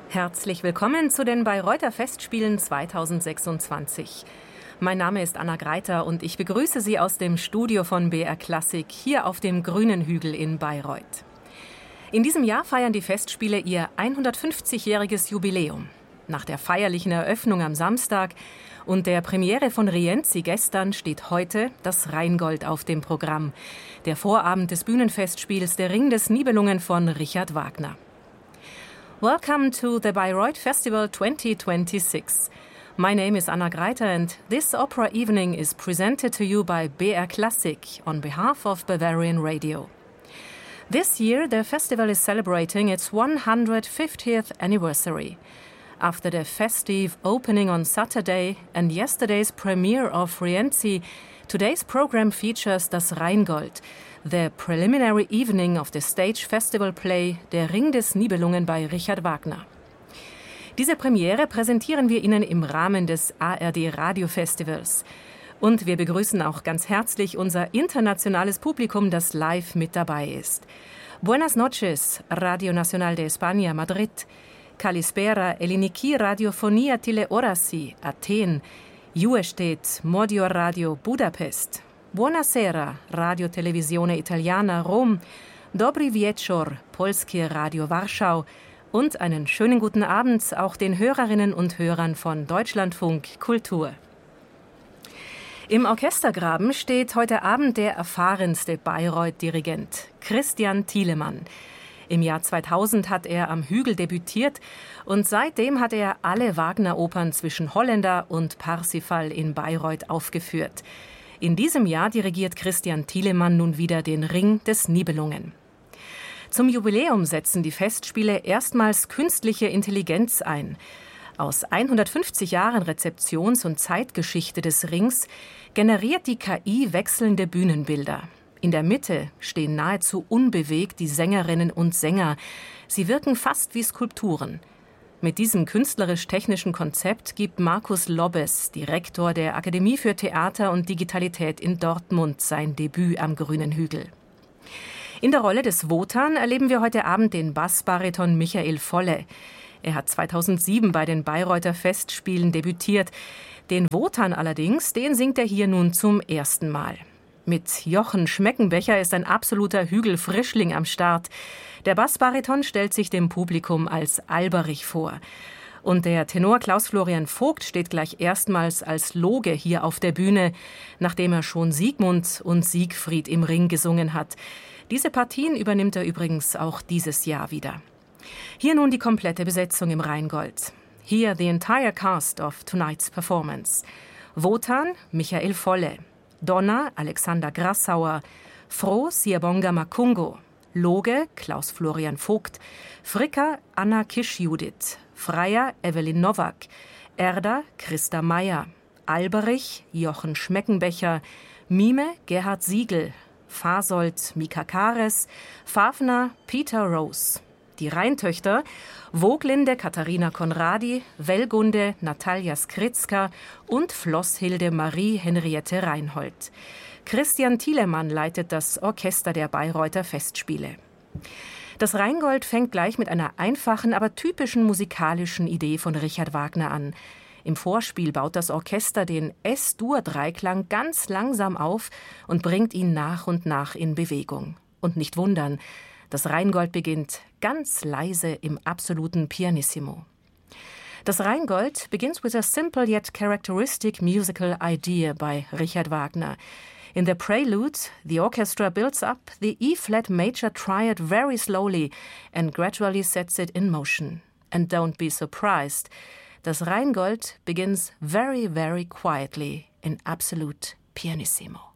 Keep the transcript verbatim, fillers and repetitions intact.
Herzlich willkommen zu den Bayreuther Festspielen zweitausendsechsundzwanzig. Mein Name ist Anna Greiter und ich begrüße Sie aus dem Studio von B R Klassik hier auf dem Grünen Hügel in Bayreuth. In diesem Jahr feiern die Festspiele ihr hundertfünfzigjähriges Jubiläum. Nach der feierlichen Eröffnung am Samstag und der Premiere von Rienzi gestern steht heute das Rheingold auf dem Programm. Der Vorabend des Bühnenfestspiels Der Ring des Nibelungen von Richard Wagner. Welcome to the Bayreuth Festival twenty twenty-six. My name is Anna Greiter and this opera evening is presented to you by B R Klassik on behalf of Bavarian Radio. This year the festival is celebrating its one hundred fiftieth anniversary. After the festive opening on Saturday and yesterday's premiere of Rienzi, today's program features das Rheingold, the preliminary evening of the stage festival play Der Ring des Nibelungen bei Richard Wagner. Diese Premiere präsentieren wir Ihnen im Rahmen des A R D Radiofestivals. Und wir begrüßen auch ganz herzlich unser internationales Publikum, das live mit dabei ist. Buenas noches, Radio Nacional de España, Madrid. Kalispera, Eliniki Radiofonia Tile Orasi, Athen. Juestet, Modior Radio, Budapest. Buonasera, Radio Televisione Italiana, Rom. Dobry wieczór, Polskie Radio Warschau. Und einen schönen guten Abend auch den Hörerinnen und Hörern von Deutschlandfunk Kultur. Im Orchestergraben steht heute Abend der erfahrenste Bayreuth-Dirigent, Christian Thielemann. Im Jahr zweitausend hat er am Hügel debütiert und seitdem hat er alle Wagner-Opern zwischen Holländer und Parsifal in Bayreuth aufgeführt. In diesem Jahr dirigiert Christian Thielemann nun wieder den Ring des Nibelungen. Zum Jubiläum setzen die Festspiele erstmals künstliche Intelligenz ein. Aus hundertfünfzig Jahren Rezeptions- und Zeitgeschichte des Rings generiert die K I wechselnde Bühnenbilder. In der Mitte stehen nahezu unbewegt die Sängerinnen und Sänger. Sie wirken fast wie Skulpturen. Mit diesem künstlerisch-technischen Konzept gibt Markus Lobbes, Direktor der Akademie für Theater und Digitalität in Dortmund, sein Debüt am Grünen Hügel. In der Rolle des Wotan erleben wir heute Abend den Bassbariton Michael Volle. Er hat zweitausendsieben bei den Bayreuther Festspielen debütiert. Den Wotan allerdings, den singt er hier nun zum ersten Mal. Mit Jochen Schmeckenbecher ist ein absoluter Hügelfrischling am Start. Der Bassbariton stellt sich dem Publikum als Alberich vor. Und der Tenor Klaus-Florian Vogt steht gleich erstmals als Loge hier auf der Bühne, nachdem er schon Siegmund und Siegfried im Ring gesungen hat. Diese Partien übernimmt er übrigens auch dieses Jahr wieder. Hier nun die komplette Besetzung im Rheingold. Here the entire cast of tonight's performance. Wotan, Michael Volle. Donna, Alexander Grassauer. Froh, Siyabonga Makungo. Loge, Klaus-Florian Vogt. Fricker, Anna Kisch-Judith. Freier, Evelyn Nowak. Erda, Christa Meyer. Alberich, Jochen Schmeckenbecher. Mime, Gerhard Siegel. Fasold, Mika Kares. Fafner, Peter Rose. Die Rheintöchter, Woglinde Katharina Konradi, Wellgunde Natalia Skritzka und Flosshilde Marie Henriette Reinhold. Christian Thielemann leitet das Orchester der Bayreuther Festspiele. Das Rheingold fängt gleich mit einer einfachen, aber typischen musikalischen Idee von Richard Wagner an. Im Vorspiel baut das Orchester den Es-Dur-Dreiklang ganz langsam auf und bringt ihn nach und nach in Bewegung. Und nicht wundern, das Rheingold beginnt ganz leise im absoluten Pianissimo. Das Rheingold begins with a simple yet characteristic musical idea by Richard Wagner. In the prelude, the orchestra builds up the E-flat major triad very slowly and gradually sets it in motion. And don't be surprised, das Rheingold begins very, very quietly in absolute pianissimo.